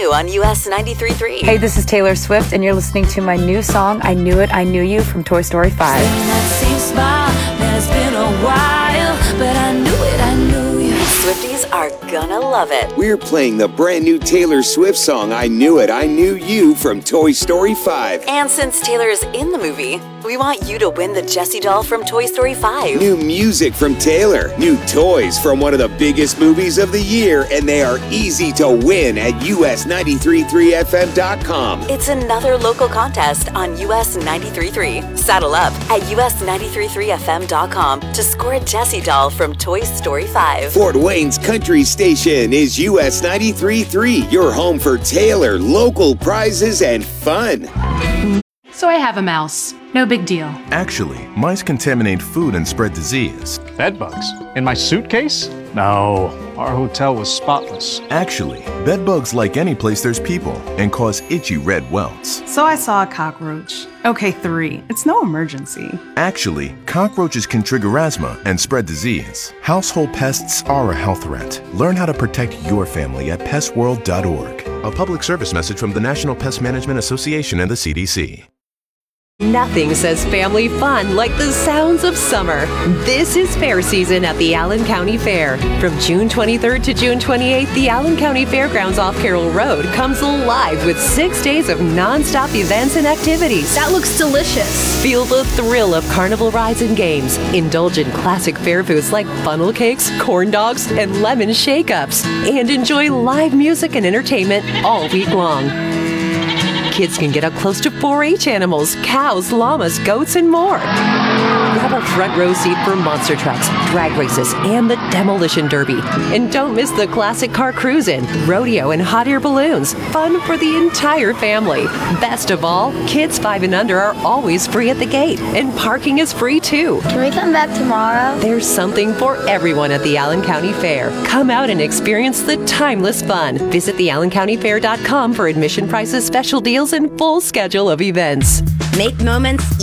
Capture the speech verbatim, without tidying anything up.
you on U S ninety-three point three. Hey, this is Taylor Swift, and you're listening to my new song, I Knew It, I Knew You, from Toy Story five. That same smile, man, it's been a while, but I knew it, I knew you. Swifties are gonna love it. We're playing the brand new Taylor Swift song, I Knew It, I Knew You, from Toy Story five. And since Taylor's in the movie, we want you to win the Jessie doll from Toy Story five. New music from Taylor, new toys from one of the biggest movies of the year, and they are easy to win at U S ninety-three point three F M dot com. It's another local contest on U S ninety-three point three. Saddle up at U S ninety-three point three F M dot com to score a Jessie doll from Toy Story five. Fort Wayne's country station is U S ninety-three point three, your home for Taylor, local prizes, and fun. So I have a mouse. No big deal. Actually, mice contaminate food and spread disease. Bed bugs? In my suitcase? No, our hotel was spotless. Actually, bed bugs like any place there's people and cause itchy red welts. So I saw a cockroach. Okay, three. It's no emergency. Actually, cockroaches can trigger asthma and spread disease. Household pests are a health threat. Learn how to protect your family at pest world dot org. A public service message from the National Pest Management Association and the C D C. Nothing says family fun like the sounds of summer. This is fair season at the Allen County Fair. From June twenty-third to June twenty-eighth, the Allen County Fairgrounds off Carroll Road comes alive with six days of non-stop events and activities. That looks delicious. Feel the thrill of carnival rides and games. Indulge in classic fair foods like funnel cakes, corn dogs, and lemon shake-ups. And enjoy live music and entertainment all week long. Kids can get up close to four H animals, cows, llamas, goats, and more. Grab a front row seat for monster trucks, drag races, and the Demolition Derby. And don't miss the classic car cruise-in, rodeo, and hot air balloons. Fun for the entire family. Best of all, kids five and under are always free at the gate, and parking is free too. Can we come back tomorrow? There's something for everyone at the Allen County Fair. Come out and experience the timeless fun. Visit the allen county fair dot com for admission prices, special deals, and full schedule of events. Make moments